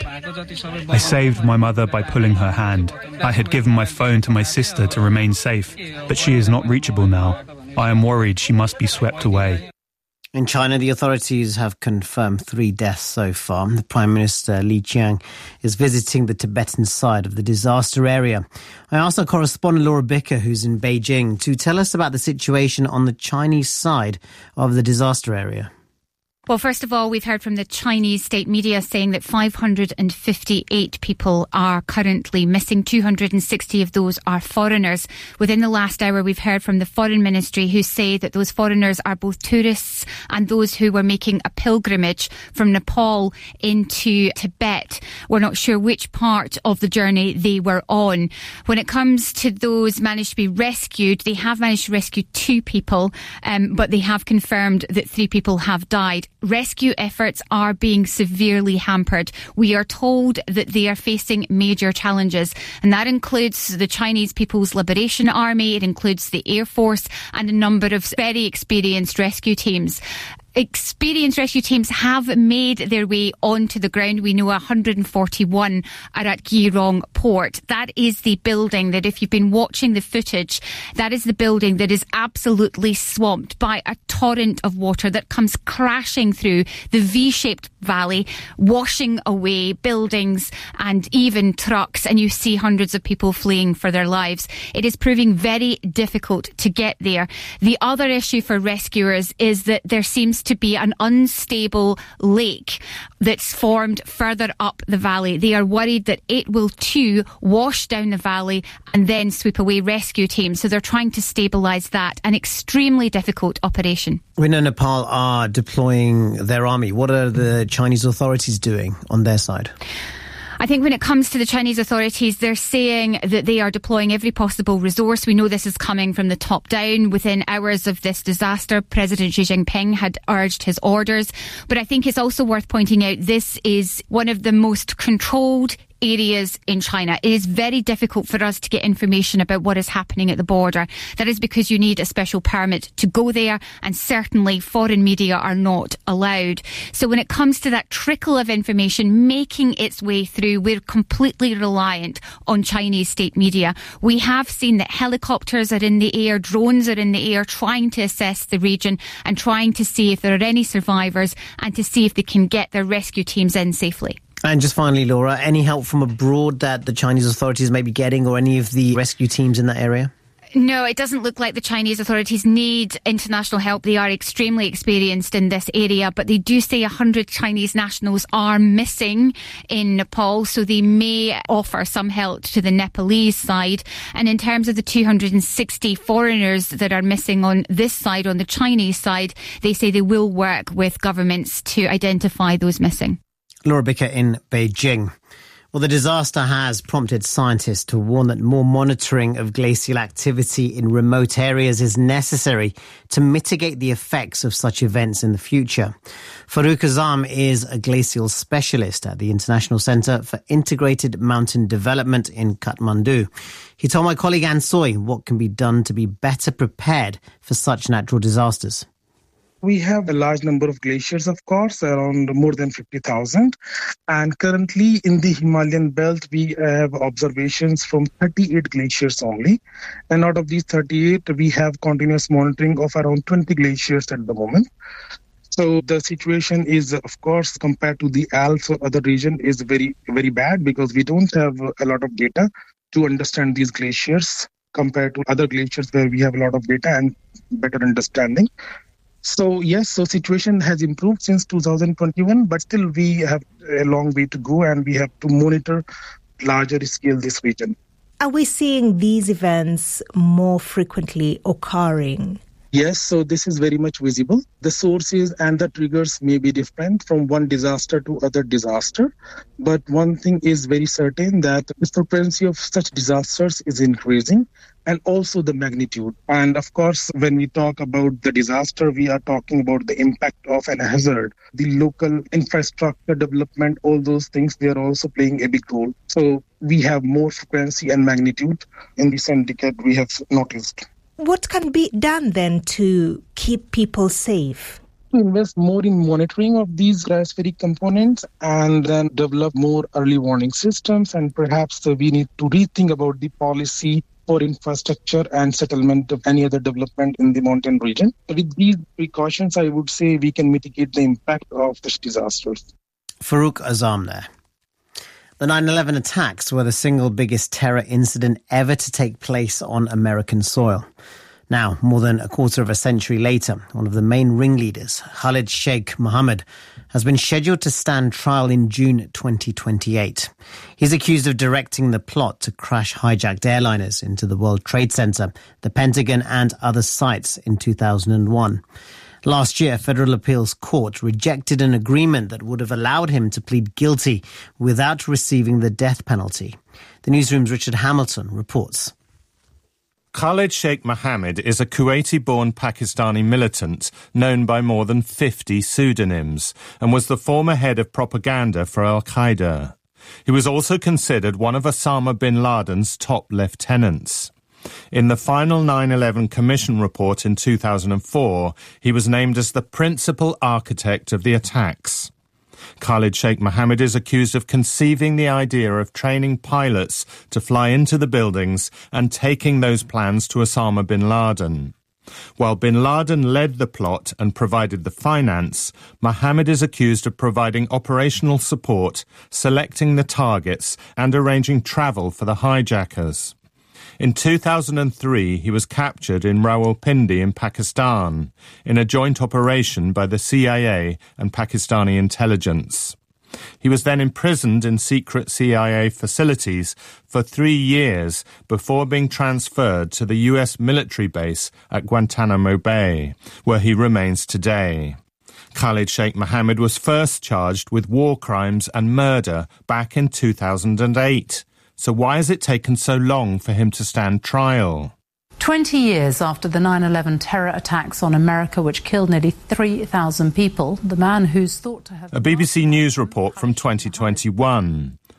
I saved my mother by pulling her hand. I had given my phone to my sister to remain safe, but she is not reachable now. I am worried she must be swept away. In China, the authorities have confirmed three deaths so far. The Prime Minister Li Qiang is visiting the Tibetan side of the disaster area. I asked our correspondent Laura Bicker, who's in Beijing, to tell us about the situation on the Chinese side of the disaster area. Well, first of all, we've heard from the Chinese state media saying that five hundred fifty-eight people are currently missing. two hundred sixty of those are foreigners. Within the last hour, we've heard from the Foreign Ministry, who say that those foreigners are both tourists and those who were making a pilgrimage from Nepal into Tibet. We're not sure which part of the journey they were on. When it comes to those managed to be rescued, they have managed to rescue two people, um, but they have confirmed that three people have died. Rescue efforts are being severely hampered. We are told that they are facing major challenges, and that includes the Chinese People's Liberation Army, it includes the Air Force and a number of very experienced rescue teams. Experienced rescue teams have made their way onto the ground. We know one hundred forty-one are at Girong Port. That is the building that, if you've been watching the footage, that is the building that is absolutely swamped by a torrent of water that comes crashing through the V-shaped valley, washing away buildings and even trucks, and you see hundreds of people fleeing for their lives. It is proving very difficult to get there. The other issue for rescuers is that there seems to be an unstable lake that's formed further up the valley. They are worried that it will too wash down the valley and then sweep away rescue teams. So they're trying to stabilise that. An extremely difficult operation. We know Nepal are deploying their army. What are the Chinese authorities doing on their side? I think when it comes to the Chinese authorities, they're saying that they are deploying every possible resource. We know this is coming from the top down. Within hours of this disaster, President Xi Jinping had urged his orders. But I think it's also worth pointing out this is one of the most controlled areas in China. It is very difficult for us to get information about what is happening at the border. That is because you need a special permit to go there, and certainly foreign media are not allowed. So when it comes to that trickle of information making its way through, we're completely reliant on Chinese state media. We have seen that helicopters are in the air, drones are in the air, trying to assess the region and trying to see if there are any survivors and to see if they can get their rescue teams in safely. And just finally, Laura, any help from abroad that the Chinese authorities may be getting, or any of the rescue teams in that area? No, it doesn't look like the Chinese authorities need international help. They are extremely experienced in this area, but they do say one hundred Chinese nationals are missing in Nepal, so they may offer some help to the Nepalese side. And in terms of the two hundred sixty foreigners that are missing on this side, on the Chinese side, they say they will work with governments to identify those missing. Laura Bicker in Beijing. Well, the disaster has prompted scientists to warn that more monitoring of glacial activity in remote areas is necessary to mitigate the effects of such events in the future. Farouk Azam is a glacial specialist at the International Centre for Integrated Mountain Development in Kathmandu. He told my colleague Anne Soy what can be done to be better prepared for such natural disasters. We have a large number of glaciers, of course, around more than fifty thousand. And currently in the Himalayan belt, we have observations from thirty-eight glaciers only. And out of these thirty-eight, we have continuous monitoring of around twenty glaciers at the moment. So the situation is, of course, compared to the Alps or other region, is very, very bad because we don't have a lot of data to understand these glaciers compared to other glaciers where we have a lot of data and better understanding. So yes, so situation has improved since two thousand twenty-one, but still we have a long way to go and we have to monitor larger scale this region. Are we seeing these events more frequently occurring? Yes, so this is very much visible. The sources and the triggers may be different from one disaster to other disaster. But one thing is very certain, that the frequency of such disasters is increasing, and also the magnitude. And of course, when we talk about the disaster, we are talking about the impact of an hazard. The local infrastructure development, all those things, they are also playing a big role. So we have more frequency and magnitude in recent decade we have noticed. What can be done then to keep people safe? Invest more in monitoring of these cryospheric components and then develop more early warning systems. And perhaps we need to rethink about the policy for infrastructure and settlement of any other development in the mountain region. With these precautions, I would say we can mitigate the impact of these disasters. Farouk Azam there. The nine eleven attacks were the single biggest terror incident ever to take place on American soil. Now, more than a quarter of a century later, one of the main ringleaders, Khalid Sheikh Mohammed, has been scheduled to stand trial in June twenty twenty-eight. He's accused of directing the plot to crash hijacked airliners into the World Trade Center, the Pentagon and other sites in two thousand one. Last year, a federal appeals court rejected an agreement that would have allowed him to plead guilty without receiving the death penalty. The newsroom's Richard Hamilton reports. Khalid Sheikh Mohammed is a Kuwaiti-born Pakistani militant known by more than fifty pseudonyms and was the former head of propaganda for Al-Qaeda. He was also considered one of Osama bin Laden's top lieutenants. In the final nine eleven Commission report in two thousand four, he was named as the principal architect of the attacks. Khalid Sheikh Mohammed is accused of conceiving the idea of training pilots to fly into the buildings and taking those plans to Osama bin Laden. While bin Laden led the plot and provided the finance, Mohammed is accused of providing operational support, selecting the targets, and arranging travel for the hijackers. In two thousand three, he was captured in Rawalpindi in Pakistan in a joint operation by the C I A and Pakistani intelligence. He was then imprisoned in secret C I A facilities for three years before being transferred to the U S military base at Guantanamo Bay, where he remains today. Khalid Sheikh Mohammed was first charged with war crimes and murder back in two thousand eight. So why has it taken so long for him to stand trial? Twenty years after the nine eleven terror attacks on America, which killed nearly three thousand people, the man who's thought to have... A B B C News report from twenty twenty-one.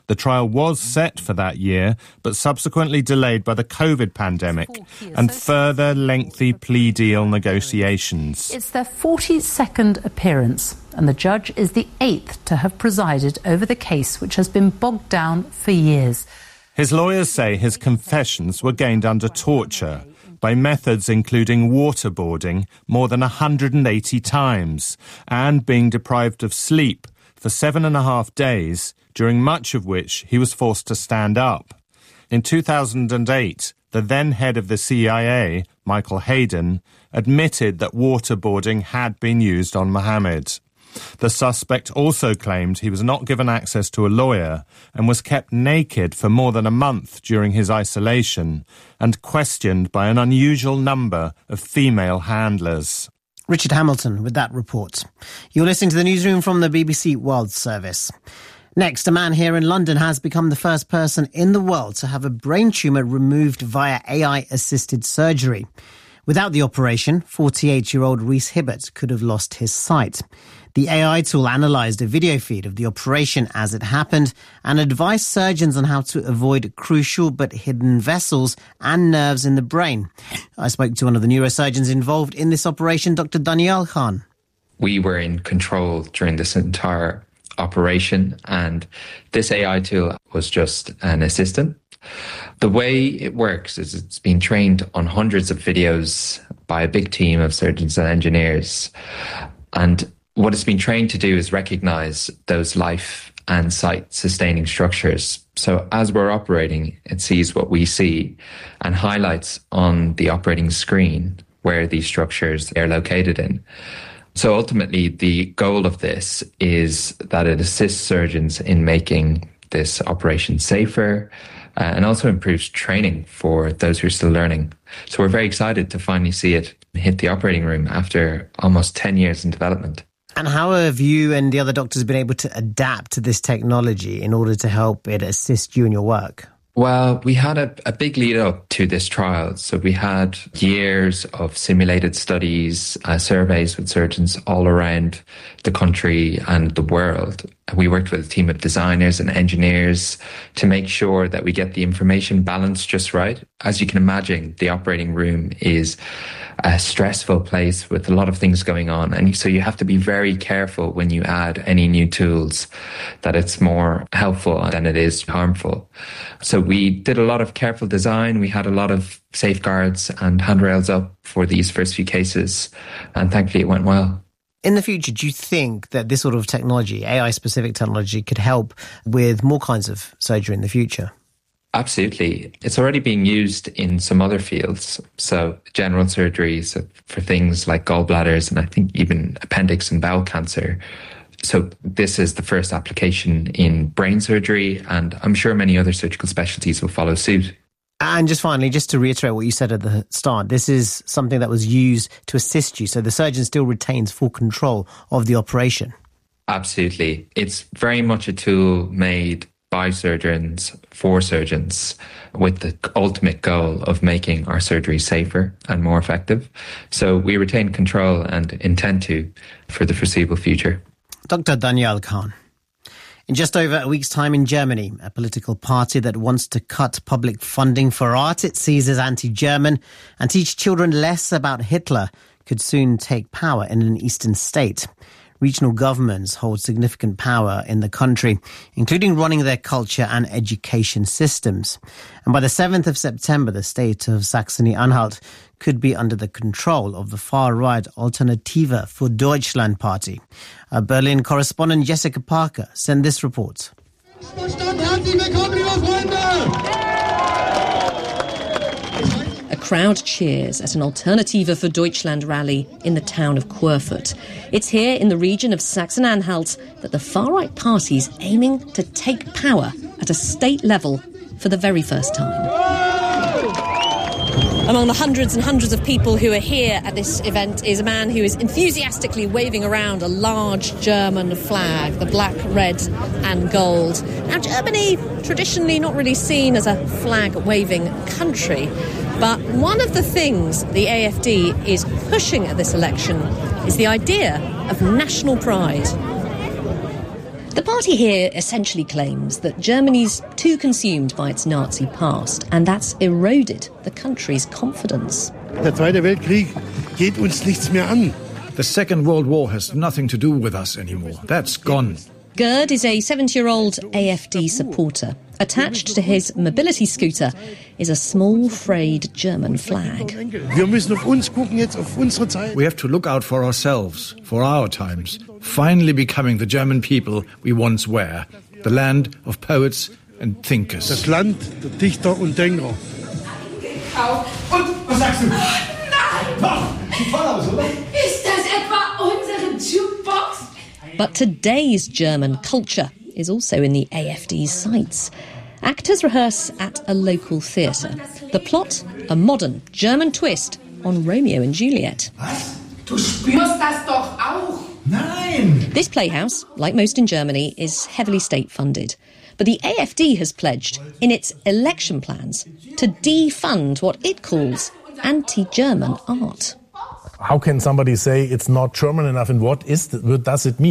The trial was set for that year, but subsequently delayed by the COVID pandemic and further lengthy plea deal negotiations. It's their forty-second appearance, and the judge is the eighth to have presided over the case, which has been bogged down for years. His lawyers say his confessions were gained under torture by methods including waterboarding more than one hundred eighty times and being deprived of sleep for seven and a half days, during much of which he was forced to stand up. In two thousand eight, the then head of the C I A, Michael Hayden, admitted that waterboarding had been used on Mohammed. The suspect also claimed he was not given access to a lawyer and was kept naked for more than a month during his isolation and questioned by an unusual number of female handlers. Richard Hamilton with that report. You're listening to the newsroom from the B B C World Service. Next, a man here in London has become the first person in the world to have a brain tumour removed via A I-assisted surgery. Without the operation, forty-eight-year-old Rhys Hibbert could have lost his sight. The A I tool analysed a video feed of the operation as it happened and advised surgeons on how to avoid crucial but hidden vessels and nerves in the brain. I spoke to one of the neurosurgeons involved in this operation, Doctor Daniel Khan. We were in control during this entire operation, and this A I tool was just an assistant. The way it works is it's been trained on hundreds of videos by a big team of surgeons and engineers. And what it's been trained to do is recognize those life and sight sustaining structures. So as we're operating, it sees what we see and highlights on the operating screen where these structures are located in. So ultimately, the goal of this is that it assists surgeons in making this operation safer, Uh, and also improves training for those who are still learning. So we're very excited to finally see it hit the operating room after almost ten years in development. And how have you and the other doctors been able to adapt to this technology in order to help it assist you in your work? Well, we had a, a big lead up to this trial. So we had years of simulated studies, uh, surveys with surgeons all around the country and the world. We worked with a team of designers and engineers to make sure that we get the information balanced just right. As you can imagine, the operating room is a stressful place with a lot of things going on. And so you have to be very careful when you add any new tools that it's more helpful than it is harmful. So we did a lot of careful design. We had a lot of safeguards and handrails up for these first few cases. And thankfully it went well. In the future, do you think that this sort of technology, A I-specific technology, could help with more kinds of surgery in the future? Absolutely. It's already being used in some other fields. So general surgeries for things like gallbladders and I think even appendix and bowel cancer. So this is the first application in brain surgery, and I'm sure many other surgical specialties will follow suit. And just finally, just to reiterate what you said at the start, this is something that was used to assist you. So the surgeon still retains full control of the operation. Absolutely. It's very much a tool made by surgeons, for surgeons, with the ultimate goal of making our surgery safer and more effective. So we retain control and intend to for the foreseeable future. Doctor Daniel Khan. In just over a week's time in Germany, a political party that wants to cut public funding for art it sees as anti-German and teach children less about Hitler could soon take power in an eastern state. Regional governments hold significant power in the country, including running their culture and education systems. And by the seventh of September, the state of Saxony-Anhalt could be under the control of the far-right Alternative für Deutschland party. Our Berlin correspondent Jessica Parker sent this report. A crowd cheers at an Alternative für Deutschland rally in the town of Querfurt. It's here in the region of Saxony-Anhalt that the far-right party's aiming to take power at a state level for the very first time. Among the hundreds and hundreds of people who are here at this event is a man who is enthusiastically waving around a large German flag, the black, red and gold. Now, Germany, traditionally not really seen as a flag-waving country, but one of the things the A F D is pushing at this election is the idea of national pride. The party here essentially claims that Germany's too consumed by its Nazi past, and that's eroded the country's confidence. Der Zweite Weltkrieg geht uns nichts mehr an. The Second World War has nothing to do with us anymore. That's gone. Gerd is a seventy-year-old A F D supporter. Attached to his mobility scooter is a small frayed German flag. Wir müssen auf uns gucken, jetzt auf unsere Zeit. We have to look out for ourselves, for our times, finally becoming the German people we once were, the land of poets and thinkers. Das Land der Dichter und Denker. Und was sagst du? Nein! Doch! Sieht voll aus, oder? Ist das etwa unsere Jukebox? But today's German culture is also in the A F D's sights. Actors rehearse at a local theatre. The plot, a modern German twist on Romeo and Juliet. Was? Du spürst das doch auch? Nein! This playhouse, like most in Germany, is heavily state-funded. But the A F D has pledged, in its election plans, to defund what it calls anti-German art. How can somebody say it's not German enough, and what is the, what does it mean?